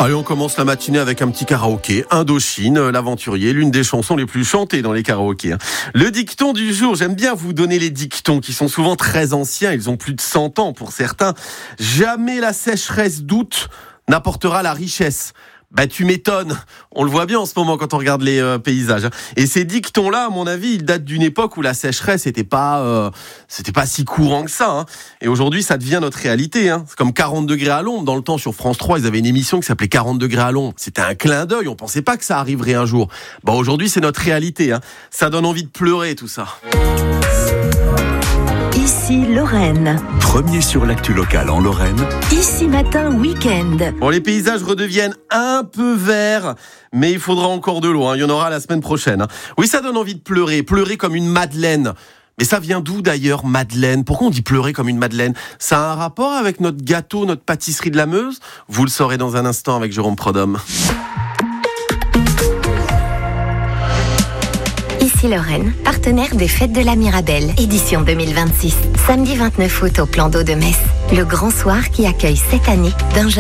Allez, on commence la matinée avec un petit karaoké. Indochine, l'aventurier, l'une des chansons les plus chantées dans les karaokés. Le dicton du jour, j'aime bien vous donner les dictons qui sont souvent très anciens, ils ont plus de 100 ans pour certains. Jamais la sécheresse d'août n'apportera la richesse. Bah tu m'étonnes, on le voit bien en ce moment quand on regarde les paysages. Et ces dictons-là, à mon avis, ils datent d'une époque où la sécheresse c'était pas si courant que ça. Et aujourd'hui, ça devient notre réalité. C'est comme 40 degrés à l'ombre. Dans le temps, sur France 3, ils avaient une émission qui s'appelait 40 degrés à l'ombre. C'était un clin d'œil, on pensait pas que ça arriverait un jour. Bah aujourd'hui, c'est notre réalité. Ça donne envie de pleurer tout ça. Ici Lorraine. Premier sur l'actu locale en Lorraine. Ici Matin Week-end. Bon, les paysages redeviennent un peu verts, mais il faudra encore de l'eau. Il y en aura la semaine prochaine. Oui, ça donne envie de pleurer. Pleurer comme une madeleine. Mais ça vient d'où d'ailleurs, madeleine ? Pourquoi on dit pleurer comme une madeleine ? Ça a un rapport avec notre gâteau, notre pâtisserie de la Meuse ? Vous le saurez dans un instant avec Jérôme Prodhomme. Ici Lorraine, partenaire des Fêtes de la Mirabelle, édition 2026. Samedi 29 août au Plan d'eau de Metz. Le grand soir qui accueille cette année d'un